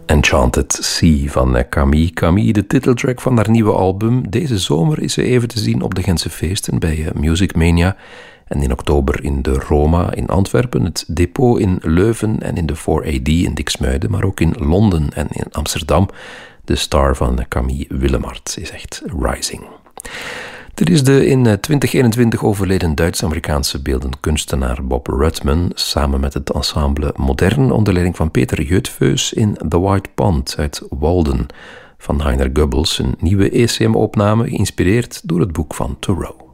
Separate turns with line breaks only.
Enchanted Sea van Camille. Camille, de titeltrack van haar nieuwe album. Deze zomer is ze even te zien op de Gentse feesten bij Music Mania. En in oktober in de Roma in Antwerpen, het Depot in Leuven en in de 4AD in Diksmuiden, maar ook in Londen en in Amsterdam. De star van Camille Willemart is echt rising. Er is de in 2021 overleden Duits-Amerikaanse beeldend kunstenaar Bob Rutman samen met het ensemble Modern onder leiding van Peter Jutveus in The White Pond uit Walden van Heiner Goebbels, een nieuwe ECM-opname geïnspireerd door het boek van Thoreau.